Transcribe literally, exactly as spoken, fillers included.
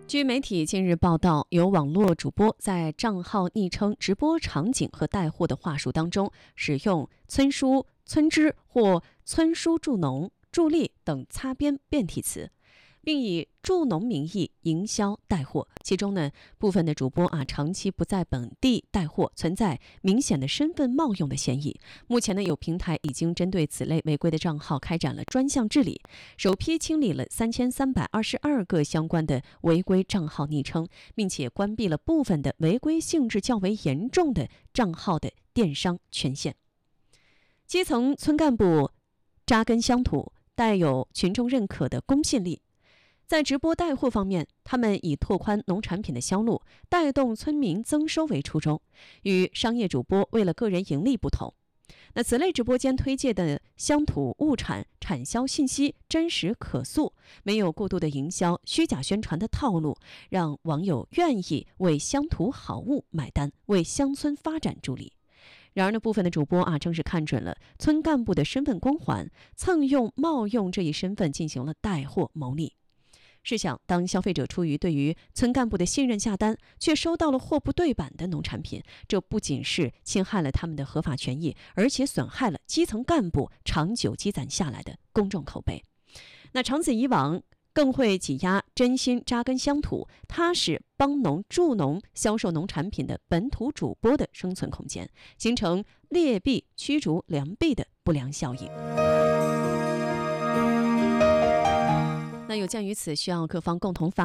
据媒体近日报道，有网络主播在账号昵称、直播场景和带货的话术当中，使用村叔、村支或村叔助农、助力等擦边变体词，并以助农名义营销带货。其中呢，部分的主播啊长期不在本地带货，存在明显的身份冒用的嫌疑。目前呢，有平台已经针对此类违规的账号开展了专项治理，首批清理了三千三百二十二个相关的违规账号昵称，并且关闭了部分的违规性质较为严重的账号的电商权限。基层村干部扎根乡土，带有群众认可的公信力。在直播带货方面，他们以拓宽农产品的销路，带动村民增收为初衷，与商业主播为了个人盈利不同。那此类直播间推介的乡土物产产销信息真实可塑，没有过度的营销、虚假宣传的套路，让网友愿意为乡土好物买单，为乡村发展助力。然而呢，部分的主播啊，正是看准了村干部的身份光环，蹭用冒用这一身份进行了带货牟利。试想，当消费者出于对于村干部的信任下单，却收到了货不对版的农产品，这不仅是侵害了他们的合法权益，而且损害了基层干部长久积攒下来的公众口碑。那长此以往，更会挤压真心扎根乡土、踏实帮农助农销售农产品的本土主播的生存空间，形成劣币驱逐良币的不良效应。那有鉴于此，需要各方共同发